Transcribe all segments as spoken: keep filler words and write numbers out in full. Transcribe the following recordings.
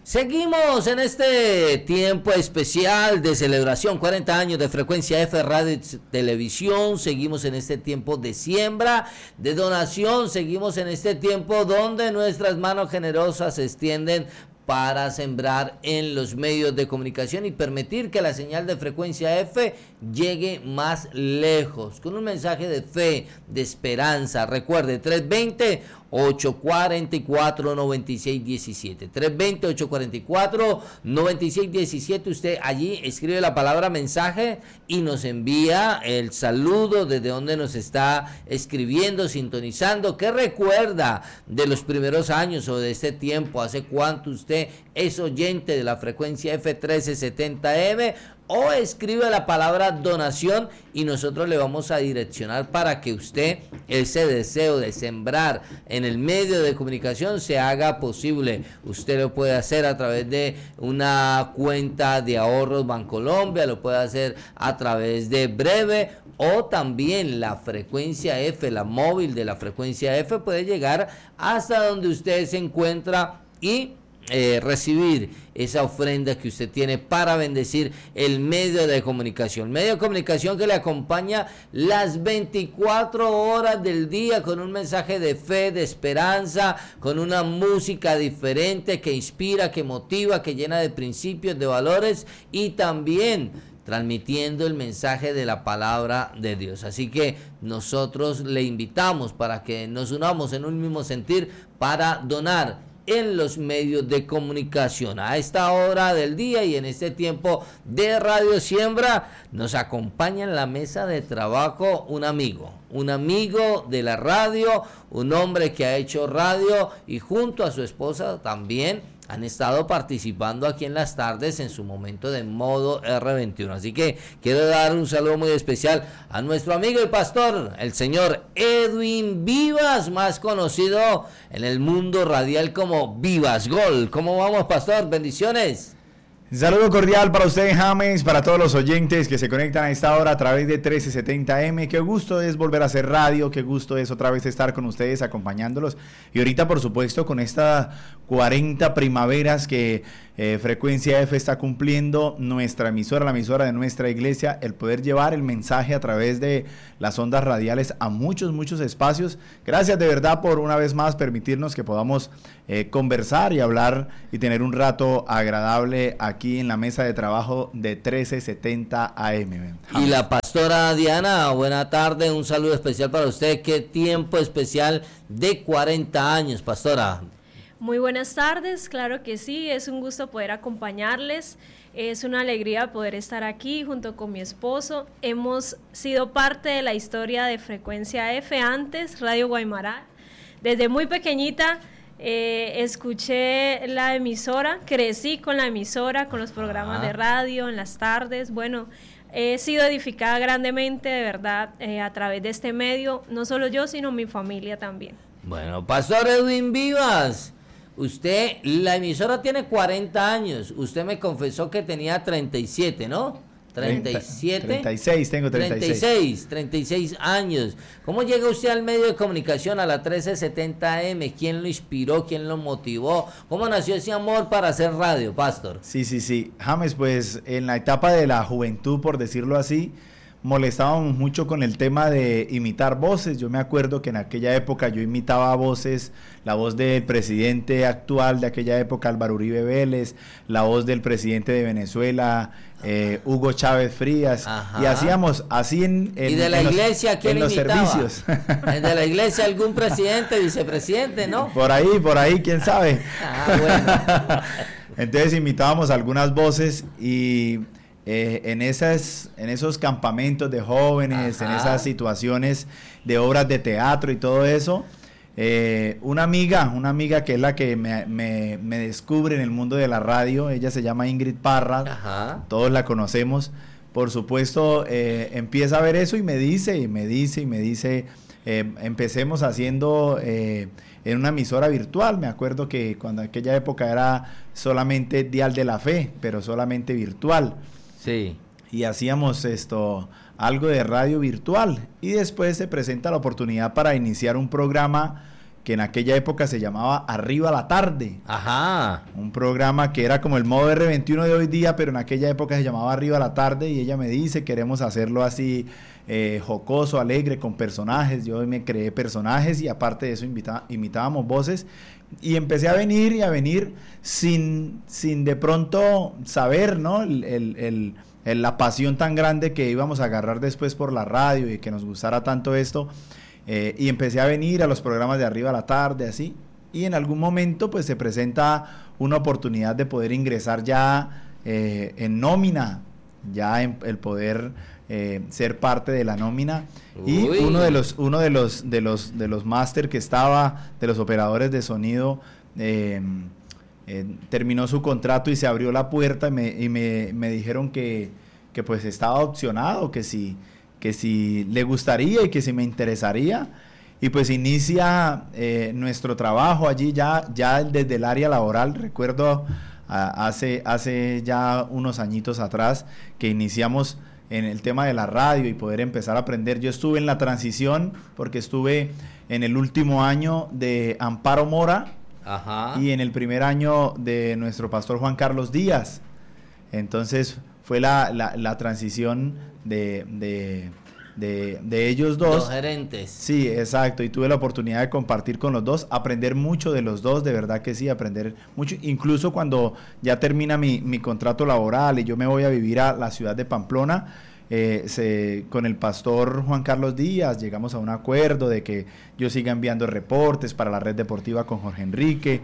Seguimos en este tiempo especial de celebración, cuarenta años de Frecuencia F Radio y Televisión. Seguimos en este tiempo de siembra, de donación. Seguimos en este tiempo donde nuestras manos generosas se extienden para sembrar en los medios de comunicación y permitir que la señal de Frecuencia F llegue más lejos, con un mensaje de fe, de esperanza. Recuerde, tres dos cero, ocho cuatro cuatro, nueve seis uno siete, tres dos cero, ocho cuatro cuatro, nueve seis uno siete. Usted allí escribe la palabra mensaje y nos envía el saludo desde donde nos está escribiendo, sintonizando, qué recuerda de los primeros años o de este tiempo, hace cuánto usted es oyente de la Frecuencia F trece setenta M, o escribe la palabra donación y nosotros le vamos a direccionar para que usted ese deseo de sembrar en el medio de comunicación se haga posible. Usted lo puede hacer a través de una cuenta de ahorros Bancolombia, lo puede hacer a través de Breve, o también la Frecuencia F, la móvil de la Frecuencia F puede llegar hasta donde usted se encuentra y Eh, recibir esa ofrenda que usted tiene para bendecir el medio de comunicación, medio de comunicación que le acompaña las veinticuatro horas del día con un mensaje de fe, de esperanza, con una música diferente que inspira, que motiva, que llena de principios, de valores, y también transmitiendo el mensaje de la palabra de Dios. Así que nosotros le invitamos para que nos unamos en un mismo sentir para donar en los medios de comunicación. A esta hora del día y en este tiempo de Radio Siembra nos acompaña en la mesa de trabajo un amigo, un amigo de la radio, un hombre que ha hecho radio y junto a su esposa también han estado participando aquí en las tardes en su momento de modo R veintiuno. Así que quiero dar un saludo muy especial a nuestro amigo y pastor, el señor Edwin Vivas, más conocido en el mundo radial como Vivas Gol. ¿Cómo vamos, pastor? Bendiciones. Un saludo cordial para usted, James, para todos los oyentes que se conectan a esta hora a través de trece setenta M. Qué gusto es volver a hacer radio, qué gusto es otra vez estar con ustedes acompañándolos. Y ahorita, por supuesto, con estas cuarenta primaveras que eh, Frecuencia F está cumpliendo, nuestra emisora, la emisora de nuestra iglesia, el poder llevar el mensaje a través de las ondas radiales a muchos, muchos espacios. Gracias de verdad por una vez más permitirnos que podamos eh, conversar y hablar y tener un rato agradable aquí en la mesa de trabajo de trece setenta A M. Y la pastora Diana, buena tarde, un saludo especial para usted. Qué tiempo especial de cuarenta años, pastora. Muy buenas tardes, claro que sí, es un gusto poder acompañarles, es una alegría poder estar aquí junto con mi esposo. Hemos sido parte de la historia de Frecuencia F antes, Radio Guaymará. Desde muy pequeñita eh, escuché la emisora, crecí con la emisora, con los programas ah. de radio en las tardes. Bueno, he sido edificada grandemente, de verdad, eh, a través de este medio, no solo yo, sino mi familia también. Bueno, pastor Edwin Vivas, usted, la emisora tiene cuarenta años, usted me confesó que tenía treinta y siete, ¿no? treinta y siete. treinta y seis, tengo treinta y seis. treinta y seis, treinta y seis años. ¿Cómo llega usted al medio de comunicación, a la trece setenta M? ¿Quién lo inspiró? ¿Quién lo motivó? ¿Cómo nació ese amor para hacer radio, pastor? Sí, sí, sí. James, pues en la etapa de la juventud, por decirlo así, molestábamos mucho con el tema de imitar voces. Yo me acuerdo que en aquella época yo imitaba voces, la voz del presidente actual de aquella época, Álvaro Uribe Vélez, la voz del presidente de Venezuela, eh, Hugo Chávez Frías. Ajá. Y hacíamos así en, en, ¿Y de la en iglesia los, quién en los servicios. ¿De la iglesia algún presidente, vicepresidente, no? Por ahí, por ahí, quién sabe. Ah, bueno. Entonces imitábamos algunas voces y Eh, en esas, en esos campamentos de jóvenes, Ajá. en esas situaciones de obras de teatro y todo eso, eh, una amiga, una amiga que es la que me, me, me descubre en el mundo de la radio, ella se llama Ingrid Parra, Ajá. todos la conocemos, por supuesto, eh, empieza a ver eso y me dice, y me dice, y me dice, eh, empecemos haciendo eh, en una emisora virtual. Me acuerdo que cuando en aquella época era solamente Dial de la Fe, pero solamente virtual. Sí. Y hacíamos esto, algo de radio virtual, y después se presenta la oportunidad para iniciar un programa que en aquella época se llamaba Arriba la Tarde. Ajá. Un programa que era como el modo erre veintiuno de hoy día, pero en aquella época se llamaba Arriba la Tarde, y ella me dice, queremos hacerlo así, eh, jocoso, alegre, con personajes. Yo me creé personajes y aparte de eso invita, imitábamos voces, y empecé a venir y a venir sin, sin de pronto saber, ¿no? El, el, el, el, la pasión tan grande que íbamos a agarrar después por la radio y que nos gustara tanto esto. Eh, y empecé a venir a los programas de Arriba a la Tarde, así, y en algún momento pues se presenta una oportunidad de poder ingresar ya eh, en nómina, ya en el poder eh, ser parte de la nómina. Uy. Y uno de los uno de los de los de los máster que estaba, de los operadores de sonido, eh, eh, terminó su contrato y se abrió la puerta y me, y me, me dijeron que, que pues estaba opcionado, que si que si le gustaría y que si me interesaría, y pues inicia eh, nuestro trabajo allí ya, ya desde el área laboral. Recuerdo a, hace, hace ya unos añitos atrás que iniciamos en el tema de la radio y poder empezar a aprender. Yo estuve en la transición porque estuve en el último año de Amparo Mora. Ajá. Y en el primer año de nuestro pastor Juan Carlos Díaz. Entonces fue la, la, la transición de, de, de, de ellos dos. Dos gerentes. Sí, exacto, y tuve la oportunidad de compartir con los dos, aprender mucho de los dos, de verdad que sí, aprender mucho, incluso cuando ya termina mi, mi contrato laboral y yo me voy a vivir a la ciudad de Pamplona, eh, se, con el pastor Juan Carlos Díaz llegamos a un acuerdo de que yo siga enviando reportes para la red deportiva con Jorge Enrique,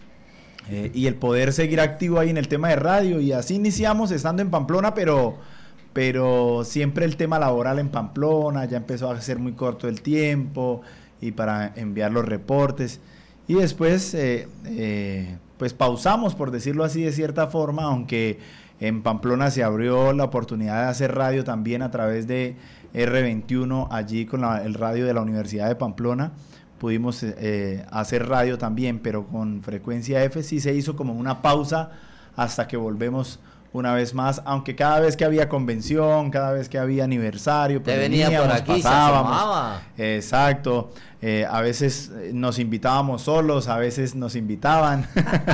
Eh, y el poder seguir activo ahí en el tema de radio, y así iniciamos estando en Pamplona, pero, pero siempre el tema laboral en Pamplona, ya empezó a ser muy corto el tiempo y para enviar los reportes, y después eh, eh, pues pausamos, por decirlo así de cierta forma, aunque en Pamplona se abrió la oportunidad de hacer radio también a través de erre veintiuno, allí con la, el radio de la Universidad de Pamplona. Pudimos eh, hacer radio también, pero con Frecuencia F sí se hizo como una pausa hasta que volvemos una vez más, aunque cada vez que había convención, cada vez que había aniversario, pues te venía veníamos, por aquí, pasábamos. Se exacto, eh, a veces nos invitábamos solos, a veces nos invitaban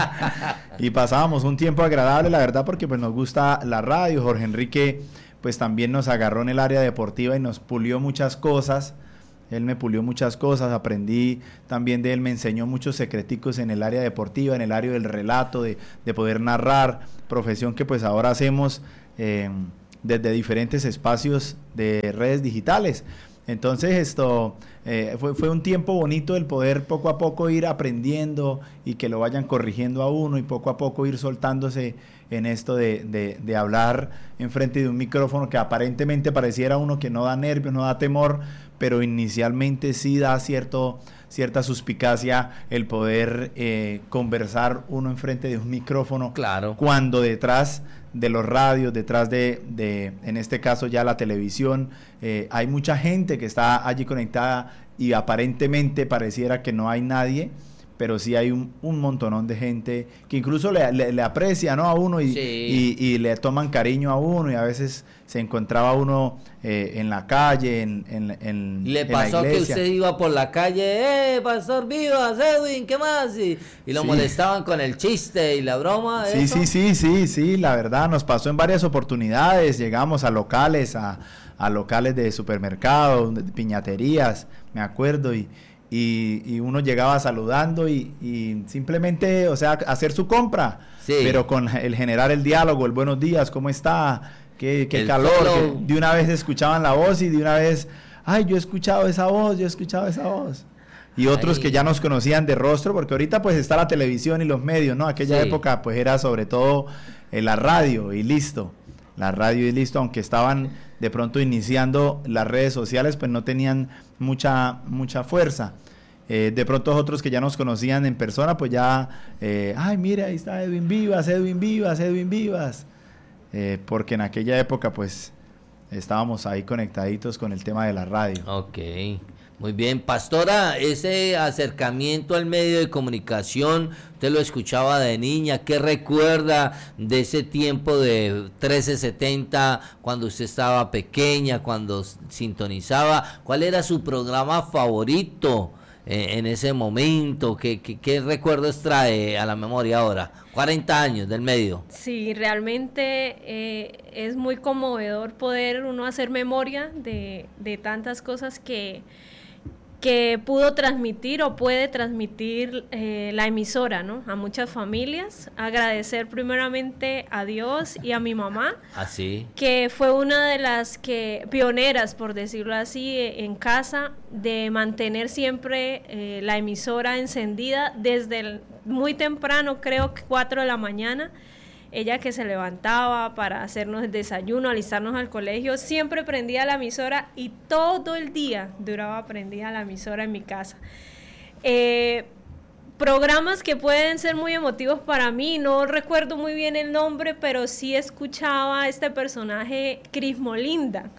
y pasábamos un tiempo agradable, la verdad, porque pues nos gusta la radio. Jorge Enrique pues también nos agarró en el área deportiva y nos pulió muchas cosas. Él me pulió muchas cosas, aprendí también de él, me enseñó muchos secreticos en el área deportiva, en el área del relato, de, de poder narrar, profesión que pues ahora hacemos eh, desde diferentes espacios de redes digitales. Entonces esto eh, fue, fue un tiempo bonito el poder poco a poco ir aprendiendo y que lo vayan corrigiendo a uno y poco a poco ir soltándose en esto de, de, de hablar enfrente de un micrófono que aparentemente pareciera uno que no da nervios, no da temor, pero inicialmente sí da cierto, cierta suspicacia el poder eh, conversar uno enfrente de un micrófono. Claro. Cuando detrás de los radios, detrás de, de en este caso ya la televisión, eh, hay mucha gente que está allí conectada y aparentemente pareciera que no hay nadie, pero sí hay un, un montonón de gente que incluso le, le, le aprecia, ¿no?, a uno y, sí. y, y le toman cariño a uno, y a veces se encontraba uno eh, en la calle, en, en, en ¿Le en pasó la que usted iba por la calle, eh, Pastor Vivas, Edwin, qué más? Y, y lo sí. molestaban con el chiste y la broma. Sí, ¿eso? sí, sí, sí, sí, la verdad, nos pasó en varias oportunidades, llegamos a locales, a, a locales de supermercados, de piñaterías, me acuerdo, y Y, y uno llegaba saludando y, y simplemente, o sea, hacer su compra, sí. pero con el generar el diálogo, el buenos días, ¿cómo está? ¿Qué, qué calor? Que de una vez escuchaban la voz y de una vez, ay, yo he escuchado esa voz, yo he escuchado esa voz. Y otros ay. que ya nos conocían de rostro, porque ahorita pues está la televisión y los medios, ¿no? Aquella sí. época pues era sobre todo eh, la radio y listo. La radio y listo, aunque estaban de pronto iniciando las redes sociales, pues no tenían mucha mucha fuerza. Eh, de pronto otros que ya nos conocían en persona, pues ya, eh, ay, mira, ahí está Edwin Vivas, Edwin Vivas, Edwin Vivas. Eh, porque en aquella época, pues, estábamos ahí conectaditos con el tema de la radio. Ok, muy bien. Pastora, ese acercamiento al medio de comunicación, usted lo escuchaba de niña, ¿qué recuerda de ese tiempo de trece setenta, cuando usted estaba pequeña, cuando sintonizaba? ¿Cuál era su programa favorito eh, en ese momento? ¿Qué, qué, qué recuerdos trae a la memoria ahora? cuarenta años del medio. Sí, realmente eh, es muy conmovedor poder uno hacer memoria de, de tantas cosas que, que pudo transmitir o puede transmitir eh, la emisora, ¿no? A muchas familias. Agradecer primeramente a Dios y a mi mamá, Así. que fue una de las que pioneras, por decirlo así, en casa, de mantener siempre eh, la emisora encendida desde el, muy temprano, creo que cuatro de la mañana. Ella que se levantaba para hacernos el desayuno, alistarnos al colegio, siempre prendía la emisora y todo el día duraba prendida la emisora en mi casa. Eh, programas que pueden ser muy emotivos para mí, no recuerdo muy bien el nombre, pero sí escuchaba a este personaje, Cris Molinda.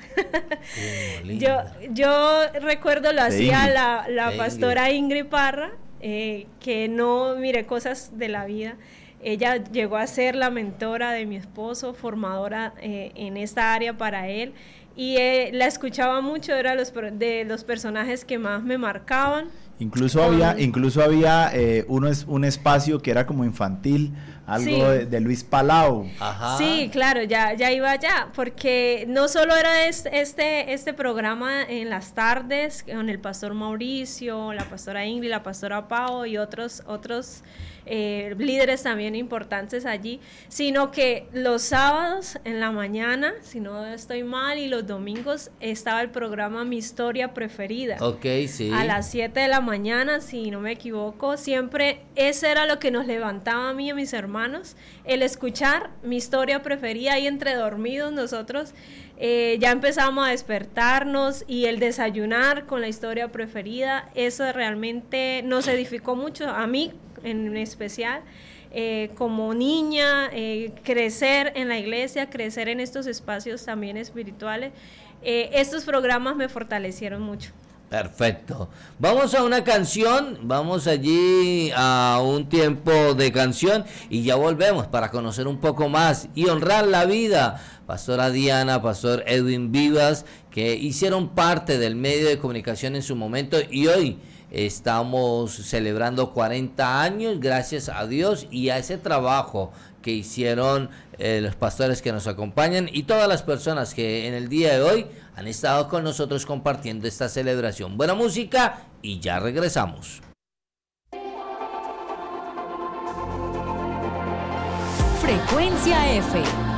yo, yo recuerdo lo hacía la, la pastora Ingrid Parra, eh, que no, mire, cosas de la vida. Ella llegó a ser la mentora de mi esposo, formadora eh, en esta área para él, y eh, la escuchaba mucho, era los, de los personajes que más me marcaban. Incluso Con... había, incluso había eh, uno es, un espacio que era como infantil, algo sí. de, de Luis Palau. Ajá. Sí, claro, ya, ya iba allá, porque no solo era este, este, este programa en las tardes, con el pastor Mauricio, la pastora Ingrid, la pastora Pau y otros, otros eh, líderes también importantes allí, sino que los sábados en la mañana, si no estoy mal, y los domingos estaba el programa Mi Historia Preferida. Ok, sí. A las siete de la mañana, si no me equivoco, siempre ese era lo que nos levantaba a mí y a mis hermanos, el escuchar Mi Historia Preferida, y entre dormidos nosotros eh, ya empezamos a despertarnos, y el desayunar con la historia preferida, eso realmente nos edificó mucho, a mí en especial, eh, como niña, eh, crecer en la iglesia, crecer en estos espacios también espirituales, eh, estos programas me fortalecieron mucho. Perfecto. Vamos a una canción, vamos allí a un tiempo de canción y ya volvemos para conocer un poco más y honrar la vida. Pastora Diana, Pastor Edwin Vivas, que hicieron parte del medio de comunicación en su momento y hoy estamos celebrando cuarenta años, gracias a Dios y a ese trabajo que hicieron eh, los pastores que nos acompañan y todas las personas que en el día de hoy han estado con nosotros compartiendo esta celebración. Buena música y ya regresamos. Frecuencia F